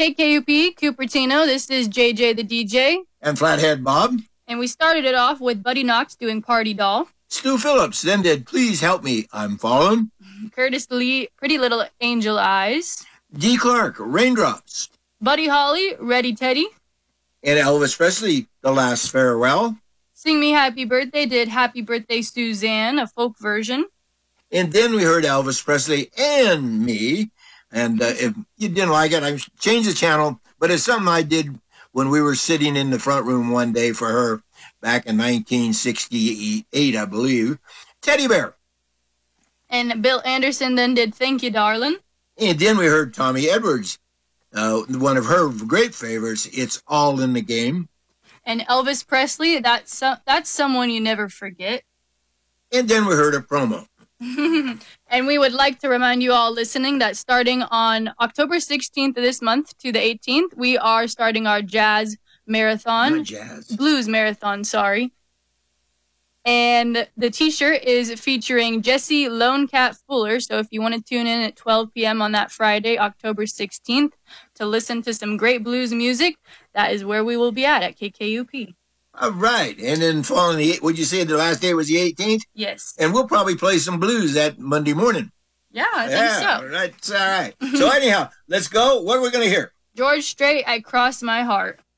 KKUP, Cupertino. This is JJ the DJ. And Flathead Bob. And we started it off with Buddy Knox doing Party Doll. Stu Phillips then did Please Help Me, I'm Fallen. Curtis Lee, Pretty Little Angel Eyes. Dee Clark, Raindrops. Buddy Holly, Ready Teddy. And Elvis Presley, The Last Farewell. Sing Me Happy Birthday did Happy Birthday Suzanne, a folk version. And then we heard Elvis Presley and me. And if you didn't like it, I changed the channel. But it's something I did when we were sitting in the front room one day for her back in 1968, I believe. Teddy Bear. And Bill Anderson then did Thank You, Darling. And then we heard Tommy Edwards, one of her great favorites, It's All in the Game. And Elvis Presley, that's someone you never forget. And then we heard a promo. And we would like to remind you all listening that starting on October 16th of this month to the 18th, we are starting our jazz marathon. Not jazz. Blues marathon, sorry. And the t-shirt is featuring Jesse Lone Cat Fuller. So if you want to tune in at 12 p.m. on that Friday, October 16th, to listen to some great blues music, that is where we will be at KKUP. All right. And then following would you say the last day was the 18th? Yes. And we'll probably play some blues that Monday morning. Yeah, I think so. That's all right. So anyhow, let's go. What are we going to hear? George Strait, I Cross My Heart.